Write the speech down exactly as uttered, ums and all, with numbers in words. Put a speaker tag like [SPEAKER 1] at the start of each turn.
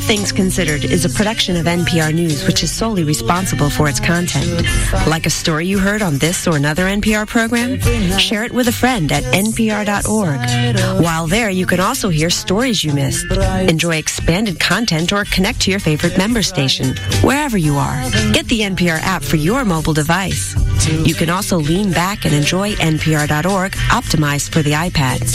[SPEAKER 1] Things Considered is a production of N P R News, which is solely responsible for its content. Like a story you heard on this or another N P R program? Share it with a friend at N P R dot org. While there, you can also hear stories you missed, enjoy expanded content, or connect to your favorite member station, wherever you are. Get the N P R app for your mobile device. You can also lean back and enjoy N P R dot org, optimized for the iPad.